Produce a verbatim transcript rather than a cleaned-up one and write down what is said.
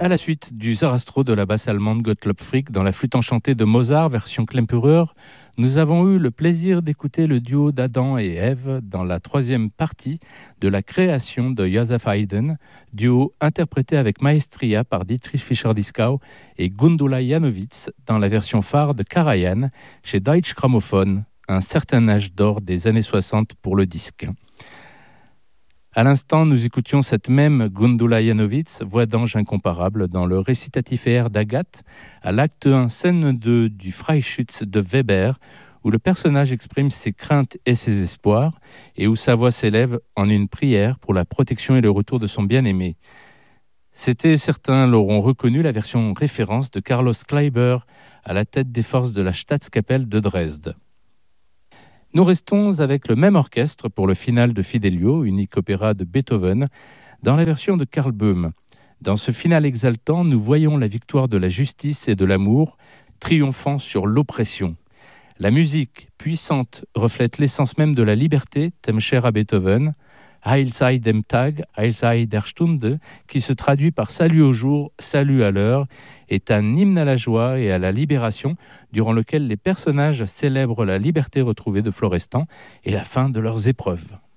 À la suite du Sarastro de la basse allemande Gottlob Frick dans la flûte enchantée de Mozart, version Klemperer, nous avons eu le plaisir d'écouter le duo d'Adam et Ève dans la troisième partie de la création de Joseph Haydn, duo interprété avec maestria par Dietrich Fischer-Dieskau et Gundula Janowitz dans la version phare de Karajan chez Deutsche Grammophon, un certain âge d'or des années soixante pour le disque. À l'instant, nous écoutions cette même Gundula Janowitz, voix d'ange incomparable, dans le récitatif air d'Agathe, à l'acte un, scène deux du Freischütz de Weber, où le personnage exprime ses craintes et ses espoirs, et où sa voix s'élève en une prière pour la protection et le retour de son bien-aimé. C'était, certains l'auront reconnu, la version référence de Carlos Kleiber à la tête des forces de la Staatskapelle de Dresde. Nous restons avec le même orchestre pour le final de Fidelio, unique opéra de Beethoven, dans la version de Karl Böhm. Dans ce final exaltant, nous voyons la victoire de la justice et de l'amour, triomphant sur l'oppression. La musique puissante reflète l'essence même de la liberté, thème cher à Beethoven, Heil sei dem Tag, Heil sei der Stunde, qui se traduit par salut au jour, salut à l'heure, est un hymne à la joie et à la libération, durant lequel les personnages célèbrent la liberté retrouvée de Florestan et la fin de leurs épreuves.